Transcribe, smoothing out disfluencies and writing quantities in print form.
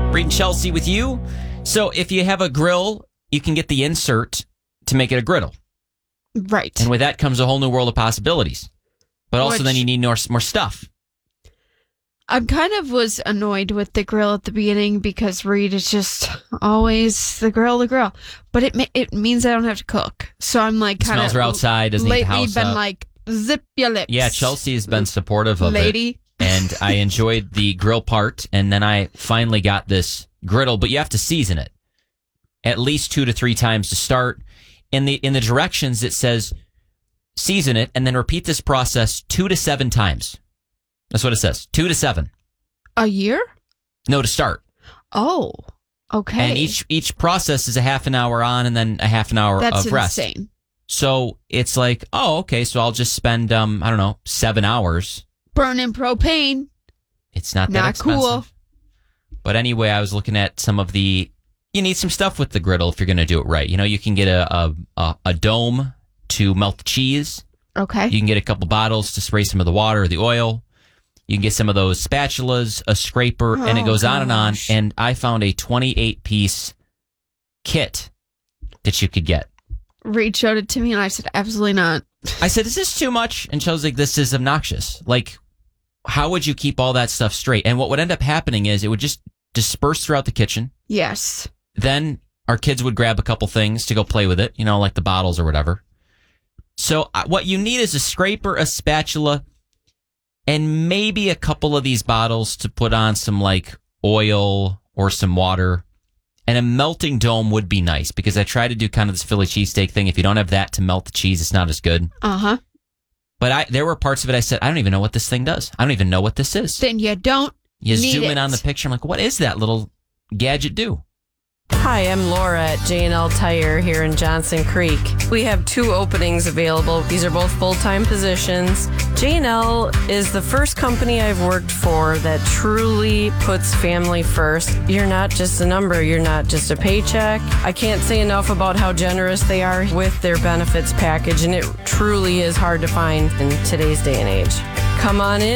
Reed and Chelsea with you. So if you have a grill, you can get the insert to make it a griddle. Right. And with that comes a whole new world of possibilities. But also then you need more stuff. I kind of was annoyed with the grill at the beginning because Reed is just always the grill. But it means I don't have to cook. So I'm like kind of... Smells are outside, doesn't need the house been up. like, zip your lips. Yeah, Chelsea has been supportive of it. And I enjoyed the grill part. And then I finally got this griddle. But you have to season it at least 2 to 3 times to start. In the directions, it says season it and then repeat this process 2 to 7 times. That's what it says. 2 to 7. A year? No, to start. Oh, okay. And each process is a half an hour on and then a half an hour of rest. That's insane. So it's like, oh, okay, so I'll just spend, 7 hours. Burning propane. It's not that expensive. Cool. But anyway, I was looking at some of you need some stuff with the griddle if you're going to do it right. You can get a dome to melt the cheese. Okay. You can get a couple bottles to spray some of the water or the oil. You can get some of those spatulas, a scraper, and it goes on and on. And I found a 28-piece kit that you could get. Reed showed it to me, and I said, absolutely not. I said, is this too much? And she was like, this is obnoxious. Like, how would you keep all that stuff straight? And what would end up happening is it would just disperse throughout the kitchen. Yes. Then our kids would grab a couple things to go play with it, like the bottles or whatever. So what you need is a scraper, a spatula, and maybe a couple of these bottles to put on some like oil or some water. And a melting dome would be nice because I try to do kind of this Philly cheesesteak thing. If you don't have that to melt the cheese, it's not as good. Uh-huh. But there were parts of it I said, I don't even know what this thing does. I don't even know what this is. Then you don't You need zoom in it. on the picture. I'm like, what is that little gadget do? Hi, I'm Laura at J&L Tire here in Johnson Creek. We have 2 openings available. These are both full-time positions. J&L is the first company I've worked for that truly puts family first. You're not just a number. You're not just a paycheck. I can't say enough about how generous they are with their benefits package, and it truly is hard to find in today's day and age. Come on in.